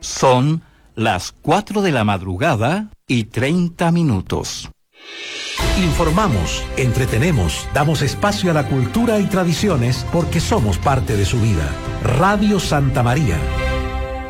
Son las 4 de la madrugada y 30 minutos. Informamos, entretenemos, damos espacio a la cultura y tradiciones porque somos parte de su vida. Radio Santa María.